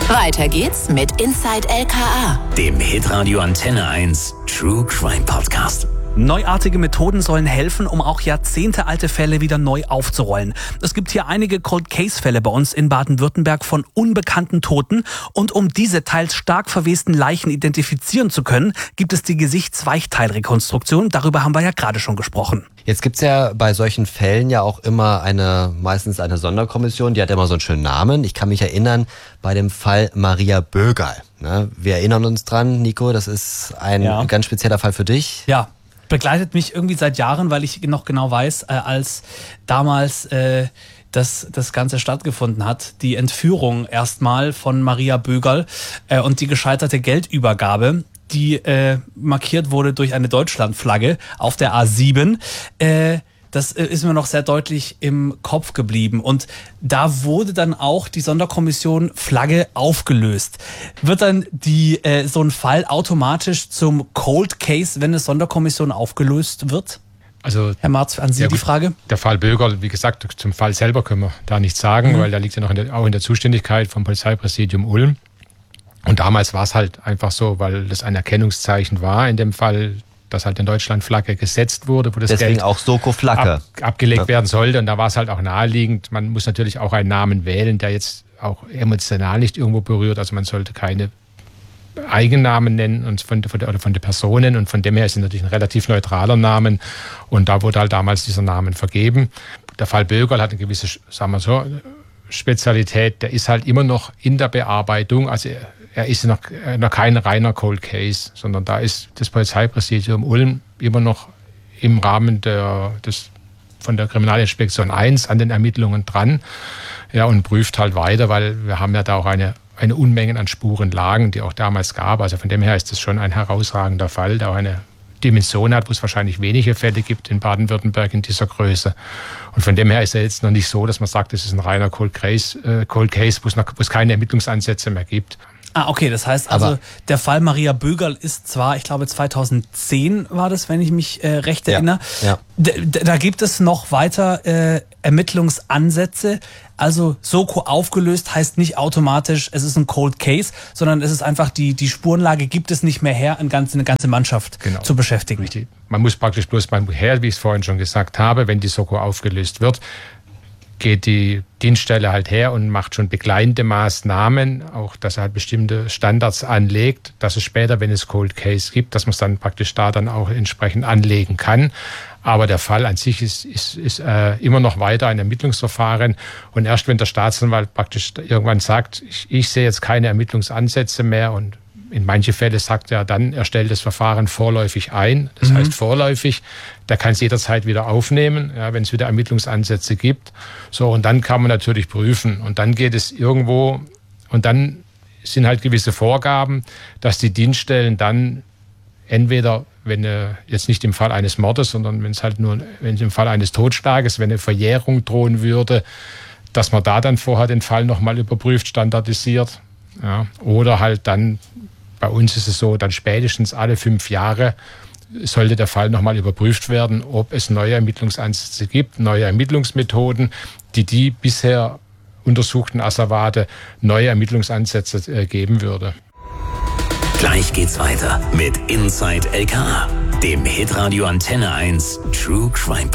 Weiter geht's mit Inside LKA, dem Hitradio Antenne 1 True Crime Podcast. Neuartige Methoden sollen helfen, um auch jahrzehntealte Fälle wieder neu aufzurollen. Es gibt hier einige Cold-Case-Fälle bei uns in Baden-Württemberg von unbekannten Toten. Und um diese teils stark verwesten Leichen identifizieren zu können, gibt es die Gesichtsweichteilrekonstruktion. Darüber haben wir ja gerade schon gesprochen. Jetzt gibt's ja bei solchen Fällen ja auch immer meistens eine Sonderkommission, die hat immer so einen schönen Namen. Ich kann mich erinnern, bei dem Fall Maria Bögerl. Ne? Wir erinnern uns dran, Nico, das ist ein ganz spezieller Fall für dich. Ja. Begleitet mich irgendwie seit Jahren, weil ich noch genau weiß, als damals das Ganze stattgefunden hat, die Entführung erstmal von Maria Bögerl und die gescheiterte Geldübergabe, die markiert wurde durch eine Deutschlandflagge auf der A7. Das ist mir noch sehr deutlich im Kopf geblieben. Und da wurde dann auch die Sonderkommission Flagge aufgelöst. Wird dann so ein Fall automatisch zum Cold Case, wenn eine Sonderkommission aufgelöst wird? Also, Herr Marz, an Sie die Frage. Der Fall Bögerl, wie gesagt, zum Fall selber können wir da nichts sagen, weil der liegt ja noch auch in der Zuständigkeit vom Polizeipräsidium Ulm. Und damals war es halt einfach so, weil das ein Erkennungszeichen war in dem Fall, dass halt eine Deutschlandflagge gesetzt wurde, wo das deswegen Geld auch Soko-Flagge abgelegt werden sollte. Und da war es halt auch naheliegend. Man muss natürlich auch einen Namen wählen, der jetzt auch emotional nicht irgendwo berührt. Also man sollte keine Eigennamen nennen und von den Personen. Und von dem her ist es natürlich ein relativ neutraler Name. Und da wurde halt damals dieser Namen vergeben. Der Fall Bögerl hat eine gewisse, sagen wir so, Spezialität. Der ist halt immer noch in der Bearbeitung. Also er ist noch kein reiner Cold Case, sondern da ist das Polizeipräsidium Ulm immer noch im Rahmen von der Kriminalinspektion 1 an den Ermittlungen dran, ja, und prüft halt weiter, weil wir haben ja da auch eine Unmenge an Spurenlagen, die auch damals gab. Also von dem her ist das schon ein herausragender Fall, der auch eine Dimension hat, wo es wahrscheinlich wenige Fälle gibt in Baden-Württemberg in dieser Größe. Und von dem her ist er jetzt noch nicht so, dass man sagt, das ist ein reiner Cold Case, wo es keine Ermittlungsansätze mehr gibt. Ah, okay, das heißt also, der Fall Maria Bögerl ist zwar, ich glaube 2010 war das, wenn ich mich recht erinnere. Ja. Da gibt es noch weiter Ermittlungsansätze. Also Soko aufgelöst heißt nicht automatisch, es ist ein Cold Case, sondern es ist einfach, die Spurenlage gibt es nicht mehr her, eine ganze Mannschaft zu beschäftigen. Richtig. Man muss praktisch bloß mal her, wie ich es vorhin schon gesagt habe, wenn die Soko aufgelöst wird, geht die Dienststelle halt her und macht schon begleitende Maßnahmen, auch dass er halt bestimmte Standards anlegt, dass es später, wenn es Cold Case gibt, dass man es dann praktisch da dann auch entsprechend anlegen kann. Aber der Fall an sich ist immer noch weiter ein Ermittlungsverfahren. Und erst wenn der Staatsanwalt praktisch irgendwann sagt, ich sehe jetzt keine Ermittlungsansätze mehr, und in manche Fälle sagt er dann, er stellt das Verfahren vorläufig ein. Das heißt vorläufig, der kann es jederzeit wieder aufnehmen, ja, wenn es wieder Ermittlungsansätze gibt. So, und dann kann man natürlich prüfen. Und dann geht es irgendwo, und dann sind halt gewisse Vorgaben, dass die Dienststellen dann entweder, wenn jetzt nicht im Fall eines Mordes, sondern wenn es im Fall eines Totschlages, wenn eine Verjährung drohen würde, dass man da dann vorher den Fall nochmal überprüft, standardisiert. Ja, oder halt dann, bei uns ist es so, dann spätestens alle 5 Jahre sollte der Fall nochmal überprüft werden, ob es neue Ermittlungsansätze gibt, neue Ermittlungsmethoden, die bisher untersuchten Asservate neue Ermittlungsansätze geben würde. Gleich geht's weiter mit Inside LKA, dem Hitradio Antenne 1 True Crime Podcast.